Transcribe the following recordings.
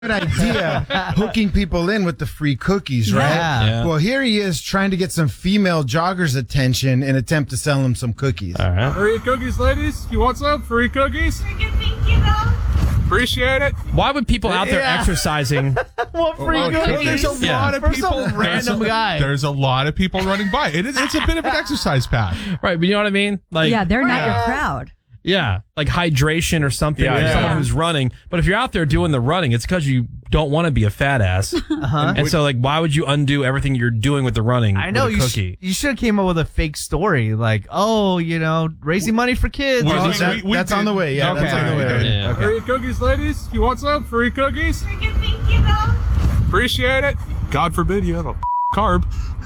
Good idea, hooking people in with the free cookies, right? Yeah. Well, here he is trying to get some female joggers' attention in an attempt to sell them some cookies. All right. Free cookies, ladies. You want some free cookies? Appreciate it. Why would people out there exercising? What free cookies? There's a lot of For people. some random guy. There's a lot of people running by. It's a bit of an exercise path. Right, but you know what I mean? Like, Yeah, they're not your crowd. yeah, like hydration or something. Yeah, or yeah. someone who's running. But if you're out there doing the running, it's because you don't want to be a fat ass. And so, like, why would you undo everything you're doing with the running? I know with a cookie. you should have came up with a fake story, like, oh, raising money for kids. We- Oh, we- we That's did- on the way. Yeah, Okay, that's on the way. okay. Yeah. Free cookies, ladies. You want some free cookies? Appreciate it. God forbid you have a carb.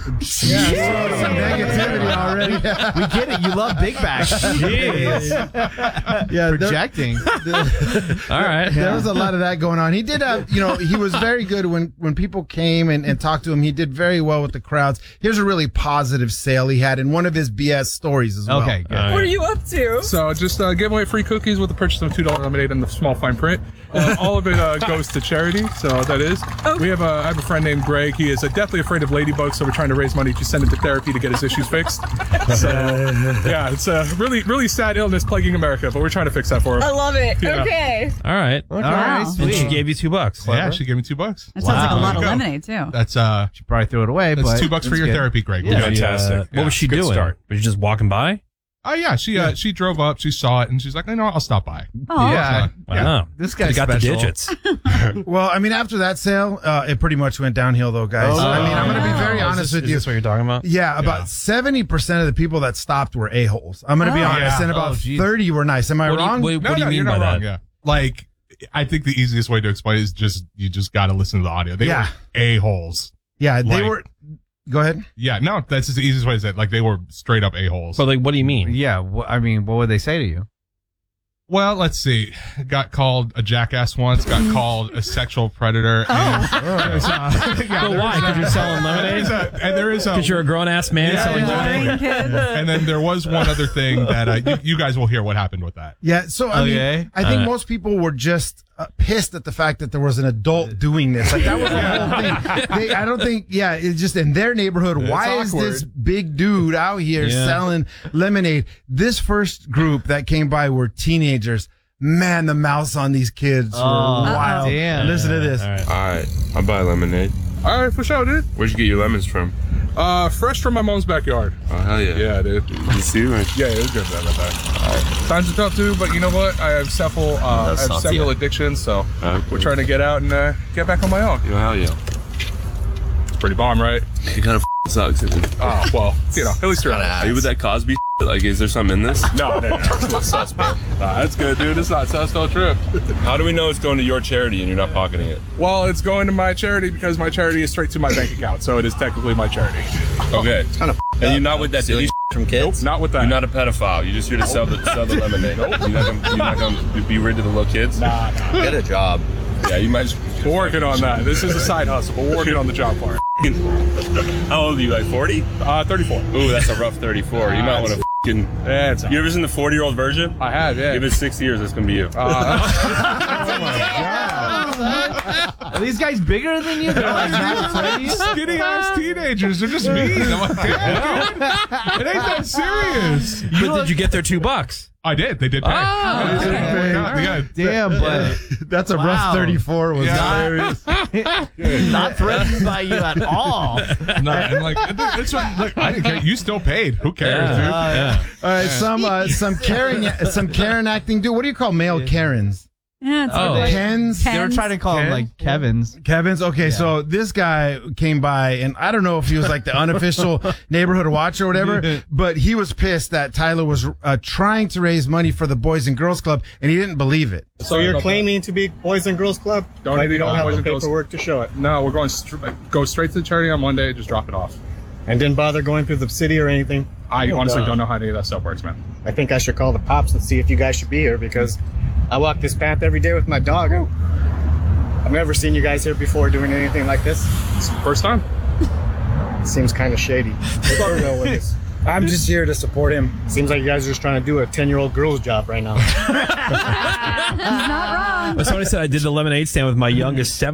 Yeah, some negativity already. we get it. You love Big Back. Jeez. Yeah, Projecting. All right. There was a lot of that going on. He did have, he was very good when people came and talked to him. He did very well with the crowds. Here's a really positive sale he had in one of his BS stories as well. Okay, good. All What are right. you up to? So just giving away free cookies with the purchase of $2 lemonade and the small fine print. All of it goes to charity. So that is. Okay. I have a friend named Greg. He is deathly afraid of ladybugs. So we're trying to raise money to send him to therapy to get his issues fixed. So yeah, it's a really, really sad illness plaguing America, but we're trying to fix that for him. I love it. Yeah. Okay. All right. All right, Wow. And she sweet. gave you $2. Yeah, she gave me $2. That sounds like a Wow. lot of There you go. lemonade, too. That's She probably threw it away, that's but $2 for it's your good. therapy, Greg. Yeah. Fantastic. What was she Good doing? start. Was she just walking by? Oh yeah, she drove up, she saw it, and she's like, I'll stop by. Oh, Yeah. Wow. This Could've guy's got special. the digits. Well, I mean, after that sale, it pretty much went downhill, though, guys. Oh. I mean, I'm going to be very Oh, honest with is you. this what you're talking about? Yeah, about 70% of the people that stopped were a-holes. I'm going to be honest, and about Oh, geez. 30 were nice. Am I What do you- wrong? what- No, do you mean you're by not that? wrong. Yeah, like I think the easiest way to explain it is you just got to listen to the audio. They Yeah. were a-holes. Yeah, they Like- were. Go ahead. Yeah, no, that's just the easiest way to say it. Like they were straight up a-holes. But, like, what do you mean? Yeah, what would they say to you? Well, let's see. Got called a jackass once. Got called a sexual predator. And But why? Because you're selling lemonade? there is a Because you're a grown-ass man Yeah, selling yeah. lemonade? Boring kids. and then there was one other thing that you guys will hear what happened with that. Yeah, so I Okay. mean, I think most people were just pissed at the fact that there was an adult doing this. Like that was the whole thing. I don't think. Yeah, it's just in their neighborhood. It's Why is awkward. this big dude out here Yeah. selling lemonade? This first group that came by were teenagers. Man, the mouths on these kids were wild. damn. Listen to this. All right. All right, I'll buy lemonade. All right, for sure, dude. Where'd you get your lemons from? Fresh from my mom's backyard. Oh, hell yeah. Yeah, dude. You see? Right? Yeah, it was good that time. Times are tough too, but you know what? I have several addictions, so we're trying to get out and get back on my own. You know, hell yeah. It's pretty bomb, right? It kind of sucks, isn't it? Oh, well, at least you're Are you with that Cosby shit? Like, is there something in this? No. That's good, dude. It's not so true. How do we know it's going to your charity and you're not pocketing it? Well, it's going to my charity because my charity is straight to my bank account, so it is technically my charity. Okay. And you're not with that dilly From kids? Not with that. You're not a pedophile. You're just here to sell the lemonade. You're not gonna be rid of the little kids? Nah. Get a job. Yeah, you might just... We're working on that. This is a side hustle, but we're working on the job part. How old are you, like 40? 34. Ooh, that's a rough 34. You might want to fucking... Yeah, it's You ever seen the 40-year-old version? I have, yeah. Give it 6 years, that's gonna be you. Are these guys bigger than you? They're like Skinny ass teenagers. They're just mean. I'm like, damn, dude. It ain't that serious. But did you get their $2? I did. They did pay. Oh, They did pay. Yeah. Damn, but That's a rough 34. Was hilarious. not threatened by you at all. No, and like, it's like, I didn't care. You still paid. Who cares, dude? Yeah. All right, some Karen acting. Dude, what do you call male Karens? Yeah, it's Oh. like Kens? They were trying to call them like Kevin's. Kevin's. Okay, so this guy came by, and I don't know if he was like the unofficial neighborhood watch or whatever, but he was pissed that Tyler was trying to raise money for the Boys and Girls Club, and he didn't believe it. So you're claiming to be Boys and Girls Club, Don't but need you don't to have Boys the and Girls- paperwork to show it, No, we're going go straight to the charity on Monday. Just drop it off. and didn't bother going through the city or anything. I honestly don't know how any of that stuff works, man. I think I should call the cops and see if you guys should be here because I walk this path every day with my dog. And I've never seen you guys here before doing anything like this. It's the first time. It seems kind of shady. I don't know what it is. I'm just here to support him. Seems like you guys are just trying to do a 10-year-old girl's job right now. He's not wrong. Somebody said I did the lemonade stand with my youngest